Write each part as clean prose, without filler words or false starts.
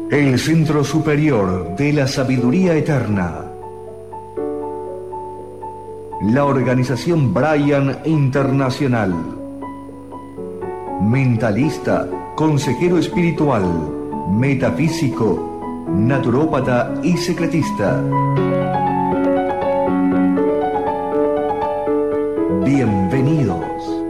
El Centro Superior de la Sabiduría Eterna. La Organización Brian Internacional. Mentalista, consejero espiritual, metafísico, naturópata y secretista. Bienvenidos.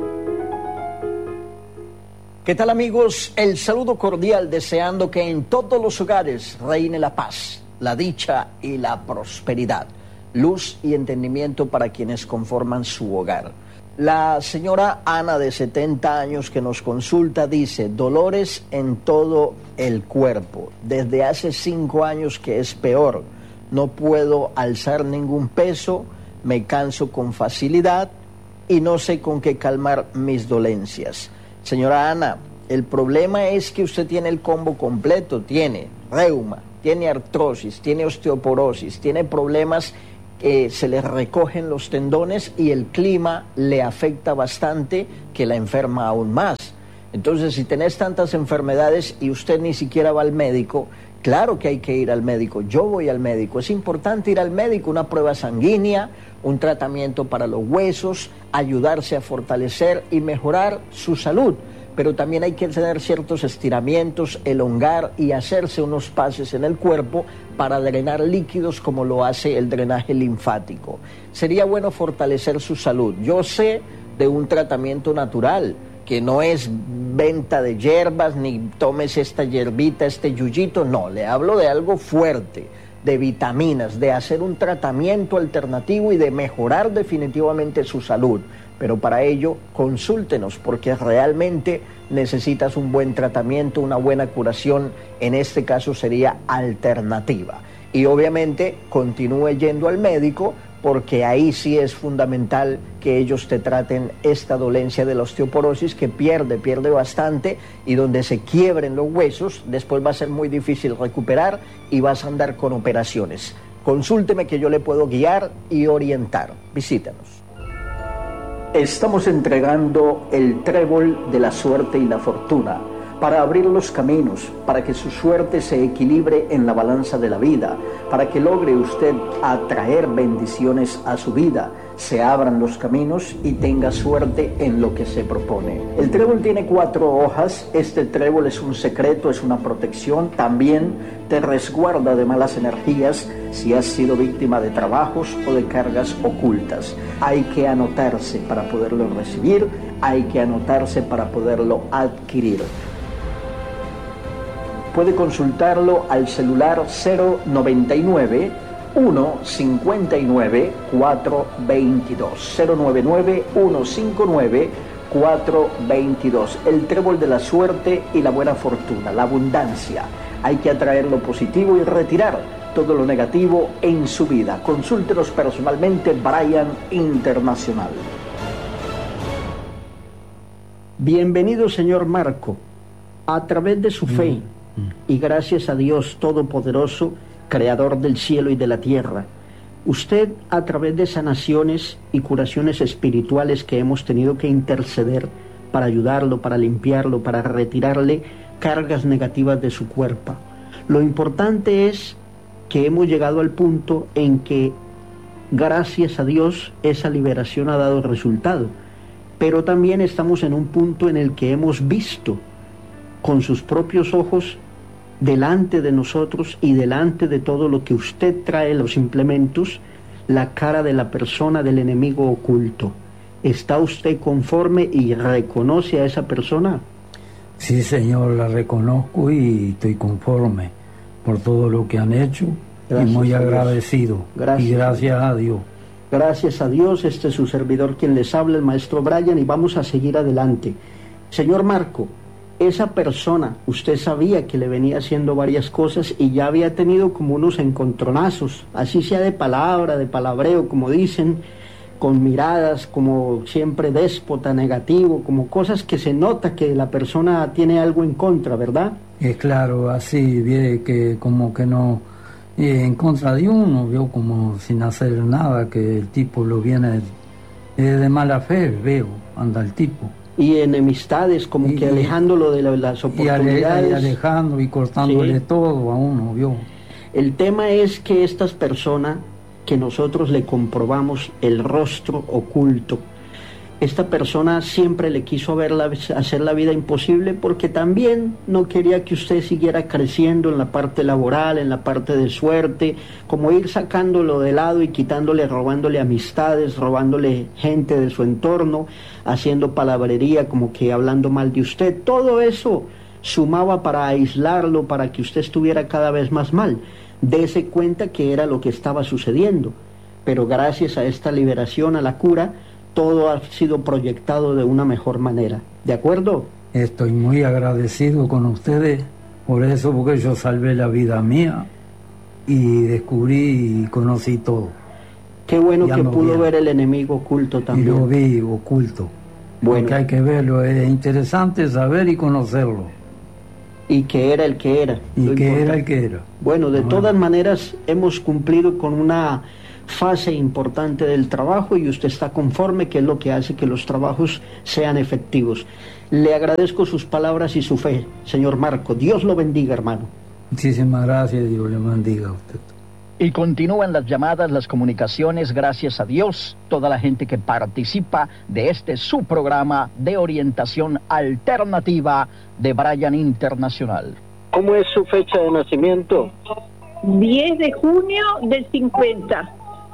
¿Qué tal, amigos? El saludo cordial, deseando que en todos los hogares reine la paz, la dicha y la prosperidad, luz y entendimiento para quienes conforman su hogar. La señora Ana, de 70 años, que nos consulta, dice: dolores en todo el cuerpo, desde hace 5 años que es peor, no puedo alzar ningún peso, me canso con facilidad y no sé con qué calmar mis dolencias. Señora Ana, el problema es que usted tiene el combo completo, tiene reuma, tiene artrosis, tiene osteoporosis, tiene problemas que se le recogen los tendones y el clima le afecta bastante, que la enferma aún más. Entonces, si tenés tantas enfermedades y usted ni siquiera va al médico, claro que hay que ir al médico. Yo voy al médico. Es importante ir al médico, una prueba sanguínea, un tratamiento para los huesos, ayudarse a fortalecer y mejorar su salud. Pero también hay que tener ciertos estiramientos, elongar y hacerse unos pases en el cuerpo para drenar líquidos, como lo hace el drenaje linfático. Sería bueno fortalecer su salud. Yo sé de un tratamiento natural, que no es venta de hierbas, ni tomes esta hierbita, este yuyito, no, le hablo de algo fuerte, de vitaminas, de hacer un tratamiento alternativo y de mejorar definitivamente su salud. Pero para ello, consúltenos, porque realmente necesitas un buen tratamiento, una buena curación, en este caso sería alternativa. Y obviamente continúe yendo al médico, porque ahí sí es fundamental que ellos te traten esta dolencia de la osteoporosis, que pierde bastante, y donde se quiebren los huesos, después va a ser muy difícil recuperar y vas a andar con operaciones. Consúlteme, que yo le puedo guiar y orientar. Visítanos. Estamos entregando el trébol de la suerte y la fortuna para abrir los caminos, para que su suerte se equilibre en la balanza de la vida, para que logre usted atraer bendiciones a su vida, se abran los caminos y tenga suerte en lo que se propone. El trébol tiene 4 hojas. Este trébol es un secreto, es una protección. También te resguarda de malas energías si has sido víctima de trabajos o de cargas ocultas. Hay que anotarse para poderlo recibir, hay que anotarse para poderlo adquirir. Puede consultarlo al celular 099 159 422, 099 159 422. El trébol de la suerte y la buena fortuna, la abundancia. Hay que atraer lo positivo y retirar todo lo negativo en su vida. Consúltenos personalmente, Brian Internacional. Bienvenido, señor Marco. A través de su fe y gracias a Dios Todopoderoso, Creador del cielo y de la tierra, usted, a través de sanaciones y curaciones espirituales que hemos tenido que interceder para ayudarlo, para limpiarlo, para retirarle cargas negativas de su cuerpo. Lo importante es que hemos llegado al punto en que, gracias a Dios, esa liberación ha dado resultado. Pero también estamos en un punto en el que hemos visto con sus propios ojos, delante de nosotros y delante de todo lo que usted trae, los implementos, la cara de la persona, del enemigo oculto. ¿Está usted conforme y reconoce a esa persona? Sí, señor, la reconozco y estoy conforme por todo lo que han hecho. Gracias, y muy agradecido. Gracias. Y gracias a Dios. Gracias a Dios. Este es su servidor quien les habla, el maestro Brian, y vamos a seguir adelante. Señor Marco, esa persona, usted sabía que le venía haciendo varias cosas y ya había tenido como unos encontronazos, así sea de palabra, de palabreo, como dicen, con miradas, como siempre déspota, negativo, como cosas que se nota que la persona tiene algo en contra, ¿verdad? Es claro, así, ve que como que no, en contra de uno, veo como sin hacer nada, que el tipo lo viene de mala fe, veo, anda el tipo. y enemistades, como que alejándolo de las oportunidades. Y alejando y cortándole Sí. todo a uno, ¿vio? El tema es que estas personas que nosotros le comprobamos el rostro oculto, esta persona siempre le quiso hacer la vida imposible porque también no quería que usted siguiera creciendo en la parte laboral, en la parte de suerte, como ir sacándolo de lado y quitándole, robándole amistades, robándole gente de su entorno, haciendo palabrería, como que hablando mal de usted. Todo eso sumaba para aislarlo, para que usted estuviera cada vez más mal. Dese cuenta que era lo que estaba sucediendo, pero gracias a esta liberación, a la cura, todo ha sido proyectado de una mejor manera. ¿De acuerdo? Estoy muy agradecido con ustedes por eso, porque yo salvé la vida mía y descubrí y conocí todo. Qué bueno Ya que no pudo vi. ver el enemigo oculto Y también. lo vi oculto. Bueno. Porque hay que verlo, es interesante saber y conocerlo. Y que era el que era. Y lo que era importante. el que era. Bueno, de todas maneras hemos cumplido con una fase importante del trabajo y usted está conforme, que es lo que hace que los trabajos sean efectivos. Le agradezco sus palabras y su fe, señor Marco. Dios lo bendiga, hermano. Muchísimas gracias, Dios le bendiga a usted. Y continúan las llamadas, las comunicaciones, gracias a Dios, toda la gente que participa de su programa de orientación alternativa de Brian Internacional. ¿Cómo es su fecha de nacimiento? 10 de junio del 50.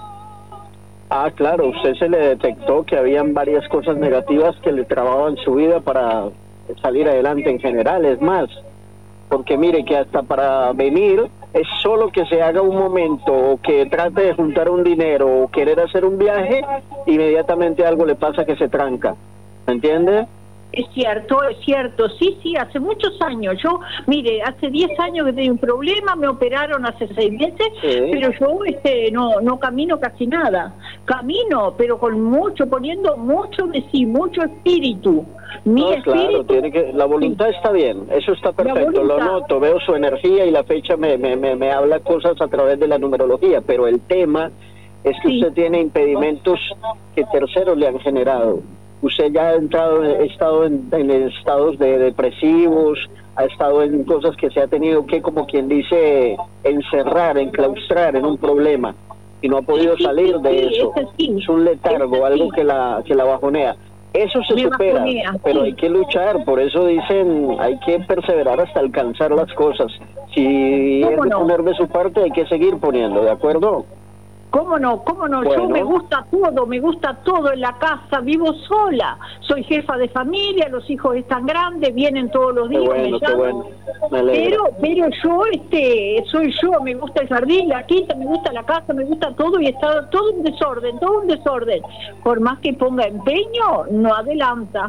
Ah, claro, usted se le detectó que habían varias cosas negativas que le trababan su vida para salir adelante en general, es más, porque mire que hasta para venir es solo que se haga un momento o que trate de juntar un dinero o querer hacer un viaje, inmediatamente algo le pasa que se tranca, ¿me entiende? Es cierto, sí, hace muchos años. Yo, mire, hace 10 años que tenía un problema, me operaron hace 6 meses, Sí. pero yo no camino casi nada. Camino, pero poniendo mucho de sí, mucho espíritu. Mi No, claro, espíritu, la voluntad está bien, eso está perfecto, lo voluntad. noto, veo su energía y la fecha me habla cosas a través de la numerología, pero el tema es que Sí. usted tiene impedimentos que terceros le han generado. Usted ya ha estado en estados depresivos, ha estado en cosas que se ha tenido que, como quien dice, encerrar, enclaustrar en un problema y no ha podido salir de eso. es así. Es un letargo, Es así. algo que la bajonea. Eso se Me supera, bajonea, pero sí. hay que luchar, por eso dicen, hay que perseverar hasta alcanzar las cosas. Si es ¿Cómo de no? poner de su parte, hay que seguir poniendo, ¿de acuerdo? ¿Cómo no? Bueno. Yo me gusta todo en la casa, vivo sola, soy jefa de familia, los hijos están grandes, vienen todos los Qué días, bueno, me qué llaman. bueno, me alegra. Pero yo, soy yo, me gusta el jardín, la quinta, me gusta la casa, me gusta todo y está todo un desorden. Por más que ponga empeño, no adelanta.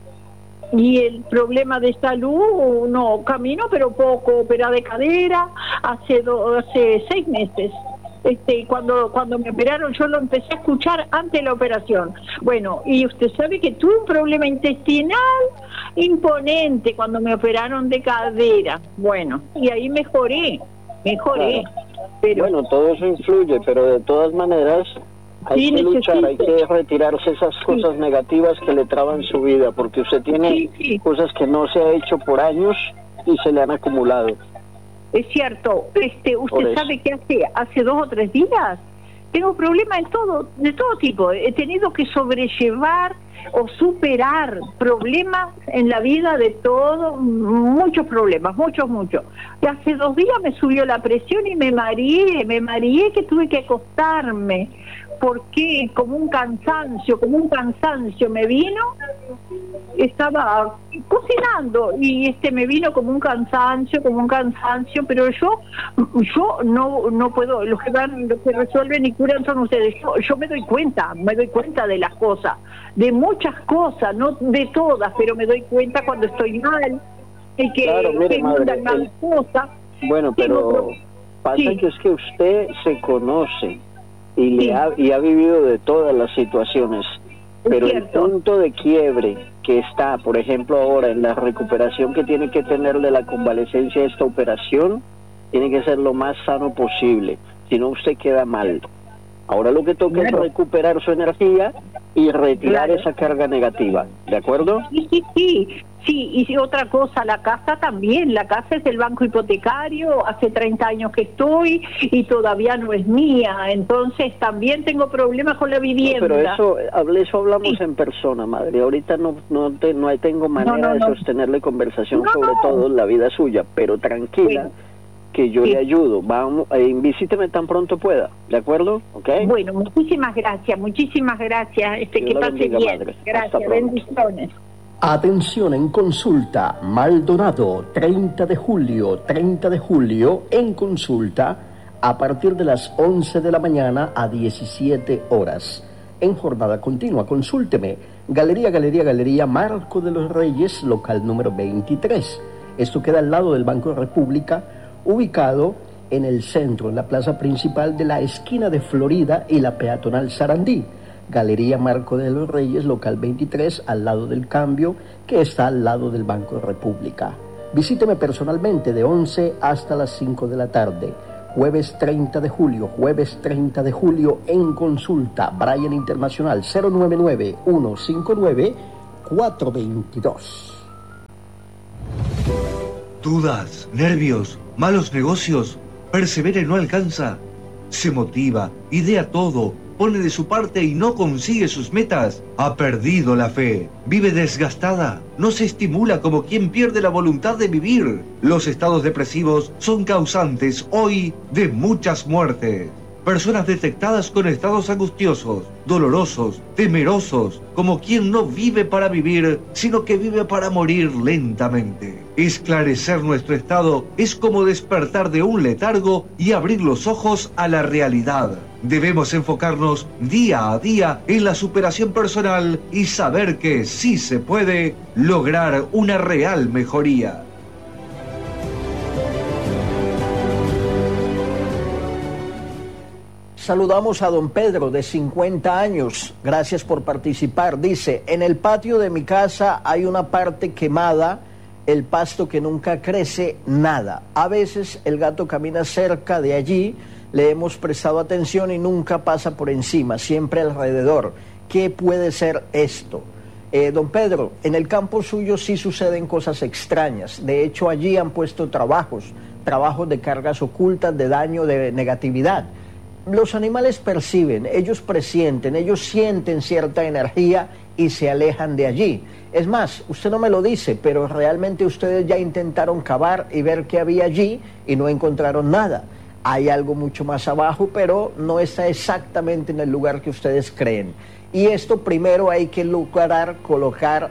Y el problema de salud, no, camino pero poco, operada de cadera, hace 6 meses. Cuando me operaron yo lo empecé a escuchar antes de la operación. Bueno, y usted sabe que tuve un problema intestinal imponente cuando me operaron de cadera. Bueno, y ahí mejoré. Claro. Pero Bueno, todo eso influye, pero de todas maneras hay Sí, que luchar, hay necesito. que retirarse esas cosas negativas que le traban su vida, porque usted tiene Sí. cosas que no se ha hecho por años y se le han acumulado. es cierto, Por usted eso. sabe que hace 2 o 3 días tengo problemas de todo tipo. He tenido que sobrellevar o superar problemas en la vida de todo, muchos problemas, muchos. Y hace 2 días me subió la presión y me mareé que tuve que acostarme, porque como un cansancio me vino. Estaba cocinando y me vino como un cansancio, pero yo no puedo, los que resuelven y curan son ustedes. Yo me doy cuenta de las cosas, de muchas cosas, no de todas, pero me doy cuenta cuando estoy mal, y que Claro, mire, me madre, mandan mal cosas. Bueno, pero pasa Sí. que es que usted se conoce y Sí. ha vivido de todas las situaciones, Es pero el cierto. punto de quiebre que está, por ejemplo, ahora en la recuperación que tiene que tener de la convalecencia de esta operación, tiene que ser lo más sano posible, si no usted queda mal. Ahora lo que toca Claro. es recuperar su energía y retirar Claro. esa carga negativa, ¿de acuerdo? Sí, y otra cosa, la casa también, la casa es del banco hipotecario, hace 30 años que estoy y todavía no es mía, entonces también tengo problemas con la vivienda. Pero eso hablamos en persona, madre. Ahorita no tengo manera de sostenerle conversación sobre todo la vida suya, pero tranquila, que yo le ayudo. Vamos, visíteme tan pronto pueda, ¿de acuerdo? ¿Okay? Bueno, muchísimas gracias. Que pase bien. Madre. Gracias, bendiciones. Atención en consulta, Maldonado, 30 de julio en consulta a partir de las 11 de la mañana a 17 horas. En jornada continua, consúlteme, Galería Marco de los Reyes, local número 23. Esto queda al lado del Banco República, ubicado en el centro, en la plaza principal de la esquina de Florida y la peatonal Sarandí. Galería Marco de los Reyes, local 23, al lado del Cambio, que está al lado del Banco República. Visíteme personalmente de 11 hasta las 5 de la tarde. Jueves 30 de julio en consulta. Bryan Internacional 099-159-422. Dudas, nervios, malos negocios, persevera y no alcanza. Se motiva, idea todo, pone de su parte y no consigue sus metas. Ha perdido la fe, vive desgastada, no se estimula como quien pierde la voluntad de vivir. Los estados depresivos son causantes hoy de muchas muertes. Personas detectadas con estados angustiosos, dolorosos, temerosos, como quien no vive para vivir, sino que vive para morir lentamente. Esclarecer nuestro estado es como despertar de un letargo y abrir los ojos a la realidad. Debemos enfocarnos día a día en la superación personal y saber que sí se puede lograr una real mejoría. Saludamos a don Pedro, de 50 años. Gracias por participar. Dice, en el patio de mi casa hay una parte quemada, el pasto que nunca crece, nada. A veces el gato camina cerca de allí, le hemos prestado atención y nunca pasa por encima, siempre alrededor. ¿Qué puede ser esto? Don Pedro, en el campo suyo sí suceden cosas extrañas. De hecho, allí han puesto trabajos de cargas ocultas, de daño, de negatividad. Los animales perciben, ellos presienten, ellos sienten cierta energía y se alejan de allí. Es más, usted no me lo dice, pero realmente ustedes ya intentaron cavar y ver qué había allí y no encontraron nada. Hay algo mucho más abajo, pero no está exactamente en el lugar que ustedes creen. Y esto primero hay que lograr colocar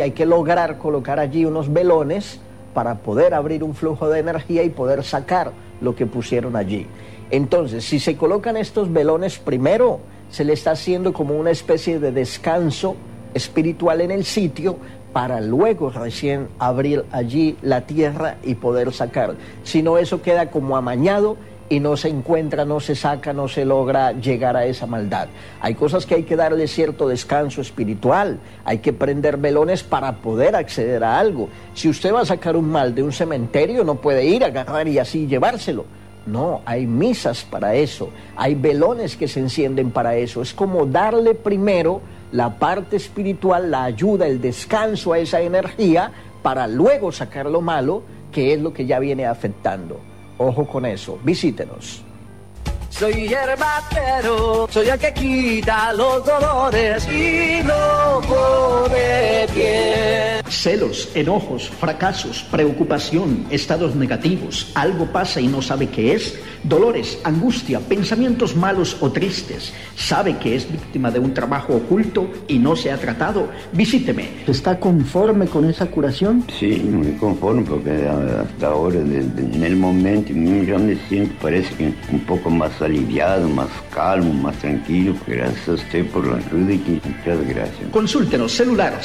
allí unos velones para poder abrir un flujo de energía y poder sacar lo que pusieron allí. Entonces, si se colocan estos velones primero, se le está haciendo como una especie de descanso espiritual en el sitio para luego recién abrir allí la tierra y poder sacar. Si no, eso queda como amañado y no se encuentra, no se saca, no se logra llegar a esa maldad. Hay cosas que hay que darle cierto descanso espiritual, hay que prender velones para poder acceder a algo. Si usted va a sacar un mal de un cementerio, no puede ir a agarrar y así llevárselo. No, hay misas para eso, hay velones que se encienden para eso. Es como darle primero la parte espiritual, la ayuda, el descanso a esa energía para luego sacar lo malo, que es lo que ya viene afectando. Ojo con eso, visítenos. Soy yerbatero, soy el que quita los dolores y no pone pie. Celos, enojos, fracasos, preocupación, estados negativos, algo pasa y no sabe qué es, dolores, angustia, pensamientos malos o tristes, sabe que es víctima de un trabajo oculto y no se ha tratado. Visíteme. ¿Está conforme con esa curación? Sí, muy conforme porque hasta ahora, en el momento, yo me siento, parece que un poco más aliviado, más calmo, más tranquilo. Gracias a usted por la ayuda y muchas gracias. Consúltenos, celular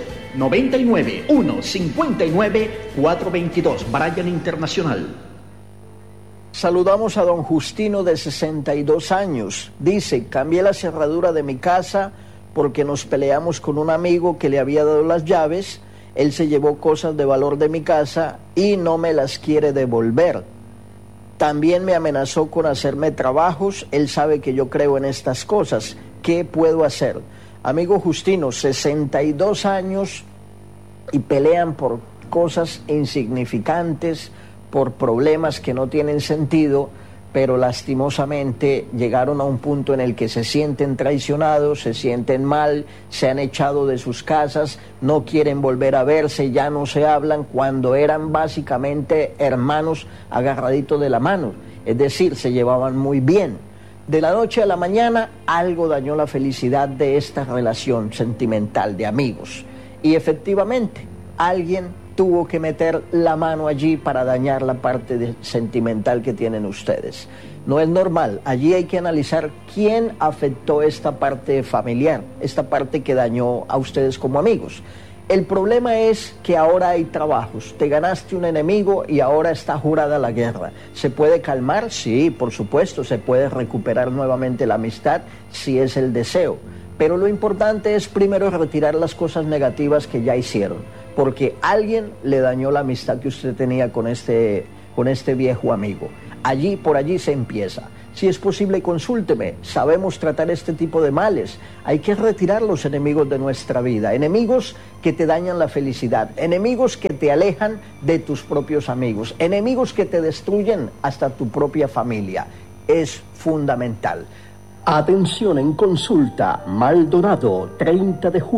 099-159-422, Bryan Internacional. Saludamos a don Justino, de 62 años. Dice, cambié la cerradura de mi casa porque nos peleamos con un amigo que le había dado las llaves. Él se llevó cosas de valor de mi casa y no me las quiere devolver. También me amenazó con hacerme trabajos. Él sabe que yo creo en estas cosas. ¿Qué puedo hacer? Amigo Justino, 62 años y pelean por cosas insignificantes, por problemas que no tienen sentido, pero lastimosamente llegaron a un punto en el que se sienten traicionados, se sienten mal, se han echado de sus casas, no quieren volver a verse, ya no se hablan, cuando eran básicamente hermanos agarraditos de la mano, es decir, se llevaban muy bien. De la noche a la mañana algo dañó la felicidad de esta relación sentimental de amigos, y efectivamente alguien tuvo que meter la mano allí para dañar la parte sentimental que tienen ustedes. No es normal, allí hay que analizar quién afectó esta parte familiar, esta parte que dañó a ustedes como amigos. El problema es que ahora hay trabajos, te ganaste un enemigo y ahora está jurada la guerra. ¿Se puede calmar? Sí, por supuesto, se puede recuperar nuevamente la amistad si es el deseo. Pero lo importante es primero retirar las cosas negativas que ya hicieron, porque alguien le dañó la amistad que usted tenía con este viejo amigo. Por allí se empieza. Si es posible, consúlteme. Sabemos tratar este tipo de males. Hay que retirar los enemigos de nuestra vida, enemigos que te dañan la felicidad, enemigos que te alejan de tus propios amigos, enemigos que te destruyen hasta tu propia familia. Es fundamental. Atención, en consulta, Maldonado, 30 de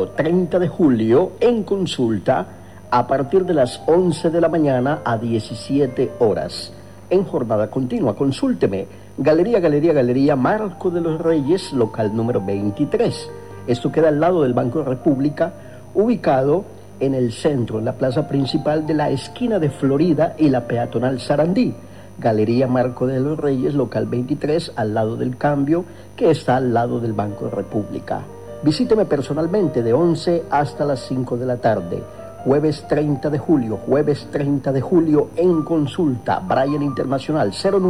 julio, en consulta, a partir de las 11 de la mañana a 17 horas. En jornada continua, consúlteme, Galería Marco de los Reyes, local número 23. Esto queda al lado del Banco de República, ubicado en el centro, en la plaza principal de la esquina de Florida y la peatonal Sarandí. Galería Marco de los Reyes, local 23, al lado del Cambio, que está al lado del Banco de República. Visíteme personalmente de 11 hasta las 5 de la tarde. Jueves 30 de julio, en consulta, Bryan Internacional,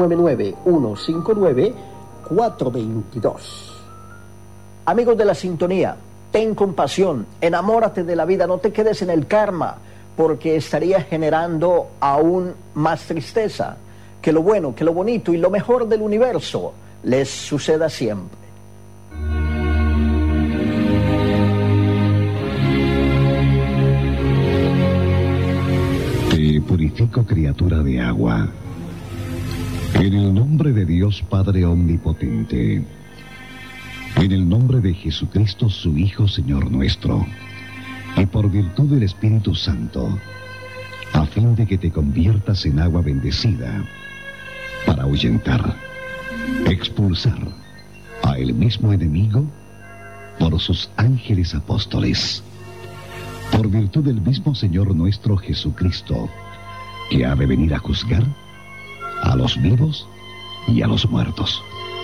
099-159-422. Amigos de la sintonía, ten compasión, enamórate de la vida, no te quedes en el karma, porque estaría generando aún más tristeza. Que lo bueno, que lo bonito y lo mejor del universo les suceda siempre. Te purifico, criatura de agua, en el nombre de Dios Padre Omnipotente, en el nombre de Jesucristo, su Hijo, Señor nuestro, y por virtud del Espíritu Santo, a fin de que te conviertas en agua bendecida, para ahuyentar, expulsar a el mismo enemigo por sus ángeles apóstoles, por virtud del mismo Señor nuestro Jesucristo, que ha de venir a juzgar a los vivos y a los muertos.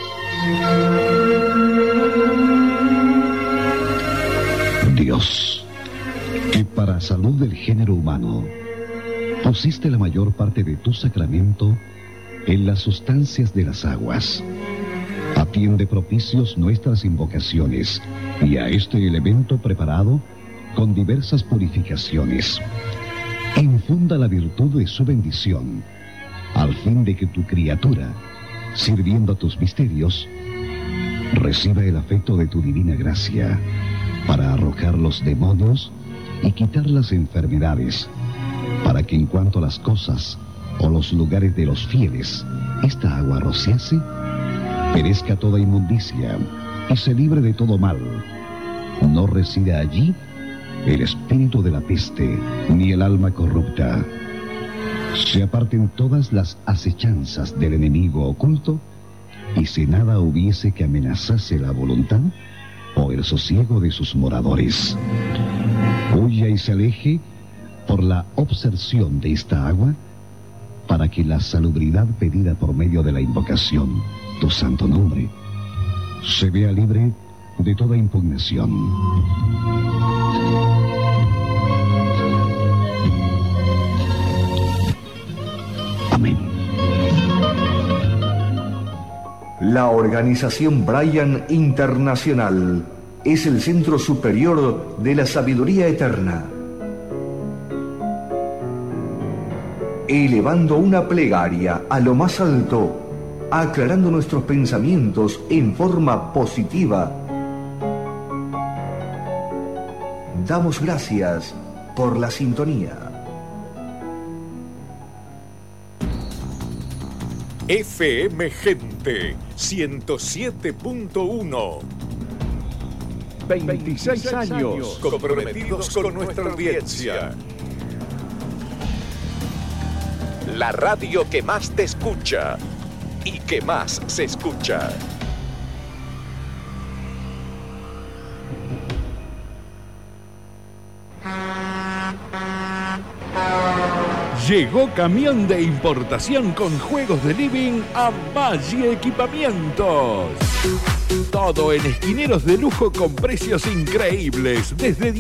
Dios, que para salud del género humano pusiste la mayor parte de tu sacramento en las sustancias de las aguas, atiende propicios nuestras invocaciones y a este elemento preparado con diversas purificaciones. Infunda la virtud de su bendición, al fin de que tu criatura, sirviendo a tus misterios, reciba el afecto de tu divina gracia para arrojar los demonios y quitar las enfermedades, para que en cuanto a las cosas o los lugares de los fieles esta agua rociase, perezca toda inmundicia y se libre de todo mal. No resida allí el espíritu de la peste, ni el alma corrupta. Se aparten todas las acechanzas del enemigo oculto, y si nada hubiese que amenazase la voluntad o el sosiego de sus moradores. Huya y se aleje por la obserción de esta agua, para que la salubridad pedida por medio de la invocación, tu santo nombre, se vea libre de toda impugnación. Amén. La organización Bryan Internacional es el centro superior de la sabiduría eterna. Elevando una plegaria a lo más alto, aclarando nuestros pensamientos en forma positiva, Damos gracias por la sintonía. FM Gente 107.1. 26 años comprometidos con nuestra audiencia. La radio que más te escucha y que más se escucha. Llegó camión de importación con juegos de living a Maggi Equipamientos. Todo en esquineros de lujo con precios increíbles, desde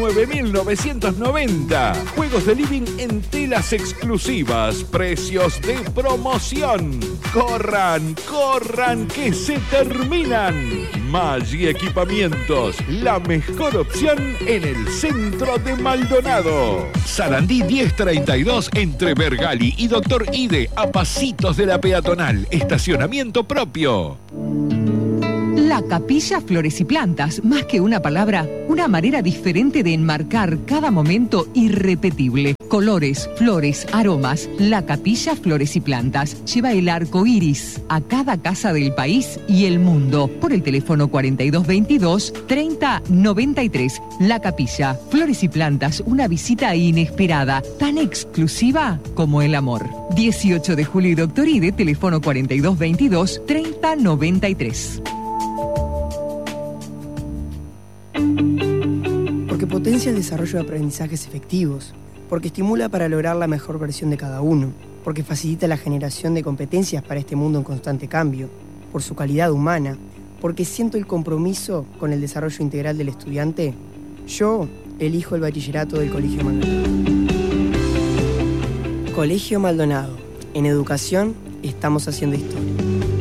19.990. Juegos de living en telas exclusivas, precios de promoción. ¡Corran, corran, que se terminan! Maggi Equipamientos, la mejor opción en el centro de Maldonado. Sarandí 1032 entre Bergali y Doctor Ide, a pasitos de la peatonal. Estacionamiento propio. La Capilla Flores y Plantas, más que una palabra, una manera diferente de enmarcar cada momento irrepetible. Colores, flores, aromas. La Capilla Flores y Plantas lleva el arco iris a cada casa del país y el mundo. Por el teléfono 4222-3093. La Capilla Flores y Plantas, una visita inesperada, tan exclusiva como el amor. 18 de julio y Doctor Ide, teléfono 4222-3093. Porque potencia el desarrollo de aprendizajes efectivos, porque estimula para lograr la mejor versión de cada uno, porque facilita la generación de competencias para este mundo en constante cambio, por su calidad humana, porque siento el compromiso con el desarrollo integral del estudiante, yo elijo el bachillerato del Colegio Maldonado. Colegio Maldonado. En educación estamos haciendo historia.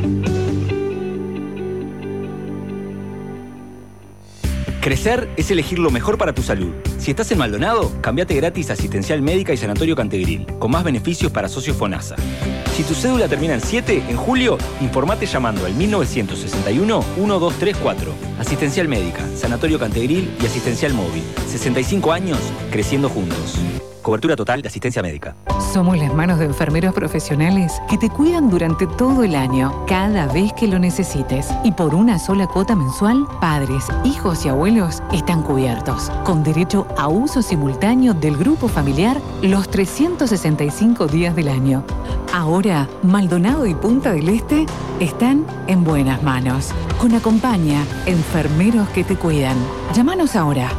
Crecer es elegir lo mejor para tu salud. Si estás en Maldonado, cambiate gratis a Asistencial Médica y Sanatorio Cantegril, con más beneficios para socios FONASA. Si tu cédula termina en 7, en julio, informate llamando al 1961-1234. Asistencial Médica, Sanatorio Cantegril y Asistencial Móvil. 65 años, creciendo juntos. Cobertura total de asistencia médica. Somos las manos de enfermeros profesionales que te cuidan durante todo el año, cada vez que lo necesites. Y por una sola cuota mensual, padres, hijos y abuelos están cubiertos, con derecho a uso simultáneo del grupo familiar los 365 días del año. Ahora, Maldonado y Punta del Este están en buenas manos. Con Acompaña, enfermeros que te cuidan. Llámanos ahora.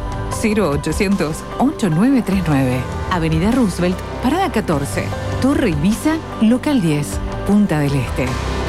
0800-8939. Avenida Roosevelt, Parada 14. Torre Ibiza, Local 10, Punta del Este.